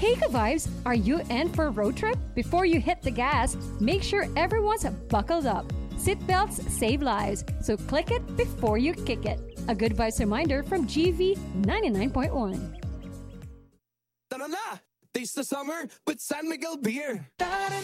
Hey Ka-Vibes, are you in for a road trip? Before you hit the gas, make sure everyone's buckled up. Seatbelts save lives, so click it before you kick it. A good vibes reminder from GV 99.1. Tara na! Taste the summer with San Miguel beer.